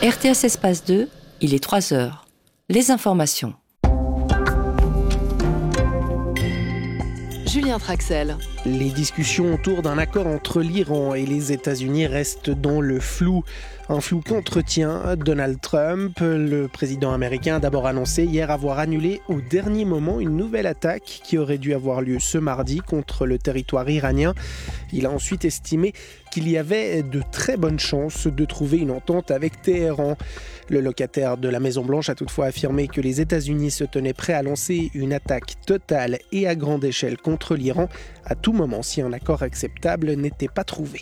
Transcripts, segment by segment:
RTS Espace 2, il est 3 heures. Les informations. Julien Traxel. Les discussions autour d'un accord entre l'Iran et les États-Unis restent dans le flou. Un flou qu'entretient Donald Trump. Le président américain a d'abord annoncé hier avoir annulé au dernier moment une nouvelle attaque qui aurait dû avoir lieu ce mardi contre le territoire iranien. Il a ensuite estimé qu'il y avait de très bonnes chances de trouver une entente avec Téhéran. Le locataire de la Maison-Blanche a toutefois affirmé que les États-Unis se tenaient prêts à lancer une attaque totale et à grande échelle contre l'Iran à tout moment si un accord acceptable n'était pas trouvé.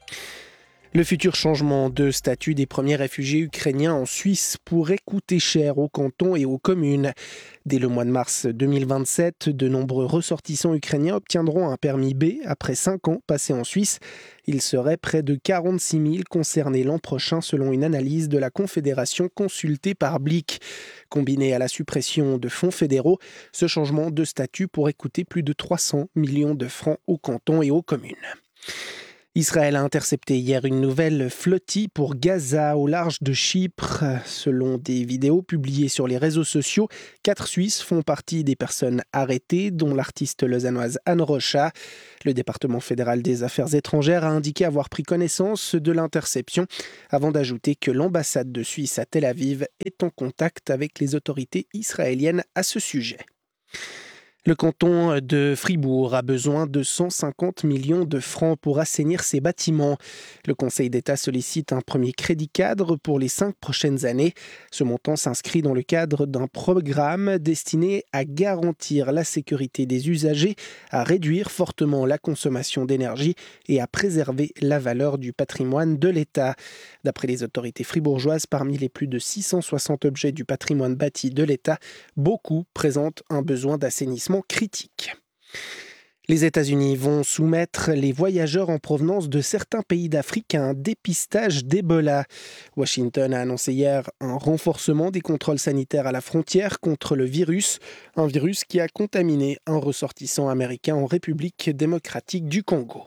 Le futur changement de statut des premiers réfugiés ukrainiens en Suisse pourrait coûter cher aux cantons et aux communes. Dès le mois de mars 2027, de nombreux ressortissants ukrainiens obtiendront un permis B après 5 ans passés en Suisse. Il serait près de 46 000 concernés l'an prochain selon une analyse de la Confédération consultée par Blick. Combiné à la suppression de fonds fédéraux, ce changement de statut pourrait coûter plus de 300 millions de francs aux cantons et aux communes. Israël a intercepté hier une nouvelle flottille pour Gaza au large de Chypre. Selon des vidéos publiées sur les réseaux sociaux, 4 Suisses font partie des personnes arrêtées, dont l'artiste lausannoise Anne Rocha. Le département fédéral des affaires étrangères a indiqué avoir pris connaissance de l'interception, avant d'ajouter que l'ambassade de Suisse à Tel Aviv est en contact avec les autorités israéliennes à ce sujet. Le canton de Fribourg a besoin de 150 millions de francs pour assainir ses bâtiments. Le Conseil d'État sollicite un premier crédit cadre pour les 5 prochaines années. Ce montant s'inscrit dans le cadre d'un programme destiné à garantir la sécurité des usagers, à réduire fortement la consommation d'énergie et à préserver la valeur du patrimoine de l'État. D'après les autorités fribourgeoises, parmi les plus de 660 objets du patrimoine bâti de l'État, beaucoup présentent un besoin d'assainissement critique. Les États-Unis vont soumettre les voyageurs en provenance de certains pays d'Afrique à un dépistage d'Ebola. Washington a annoncé hier un renforcement des contrôles sanitaires à la frontière contre le virus, un virus qui a contaminé un ressortissant américain en République démocratique du Congo.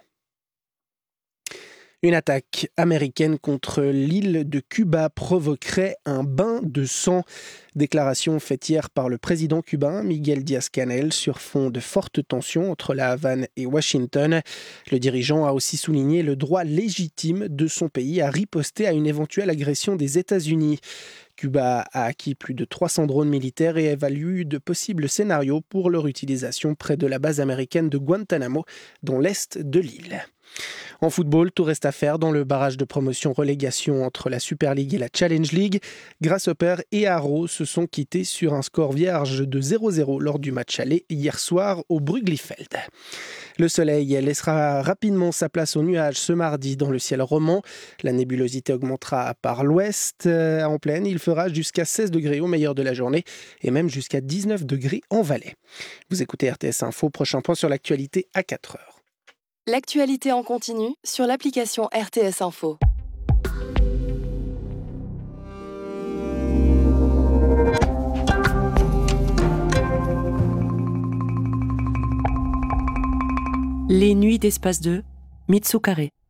Une attaque américaine contre l'île de Cuba provoquerait un bain de sang. Déclaration faite hier par le président cubain Miguel Díaz-Canel sur fond de fortes tensions entre la Havane et Washington. Le dirigeant a aussi souligné le droit légitime de son pays à riposter à une éventuelle agression des États-Unis. Cuba a acquis plus de 300 drones militaires et évalue de possibles scénarios pour leur utilisation près de la base américaine de Guantanamo, dans l'est de l'île. En football, tout reste à faire dans le barrage de promotion-relégation entre la Super League et la Challenge League. Grasshopper et Haro se sont quittés sur un score vierge de 0-0 lors du match aller hier soir au Brugglifeld. Le soleil laissera rapidement sa place aux nuages ce mardi dans le ciel roman. La nébulosité augmentera par l'ouest. En plaine, il fera jusqu'à 16 degrés au meilleur de la journée et même jusqu'à 19 degrés en Valais. Vous écoutez RTS Info, prochain point sur l'actualité à 4 heures. L'actualité en continu sur l'application RTS Info. Les nuits d'Espace 2, Mitsu Carré.